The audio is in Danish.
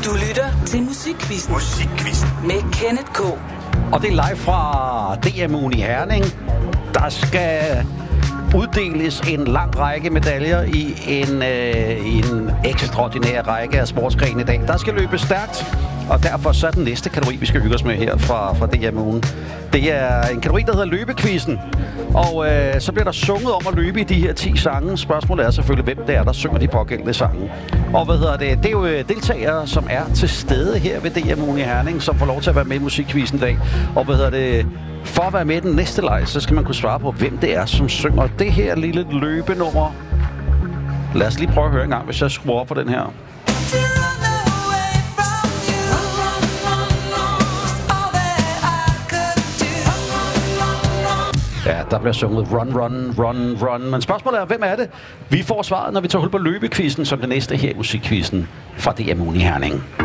Du lytter til Musikquizzen. Musikquizzen. Med Kenneth K. Og det er live fra DM-ugen i Herning. Der skal uddeles en lang række medaljer i en ekstraordinær række af sportsgrene i dag. Der skal løbe stærkt, og derfor så er den næste kategori, vi skal hygge os med her fra DM-ugen. Det er en kategori, der hedder løbequizzen. Og så bliver der sunget om at løbe i de her 10 sange. Spørgsmålet er selvfølgelig, hvem det er, der synger de pågældende sange. Og det er jo deltagere, som er til stede her ved DM-ugen i Herning, som får lov til at være med i musikquizzen i dag. Og for at være med i den næste leg, så skal man kunne svare på, hvem det er, som synger det her lille løbenummer. Lad os lige prøve at høre en gang, hvis jeg skruer op for den her. Ja, der bliver sunget run, run, run, run. Men spørgsmålet er, hvem er det? Vi får svaret, når vi tager hul på løbequizzen som det næste her i musikquizzen fra DM-ugen i Herning.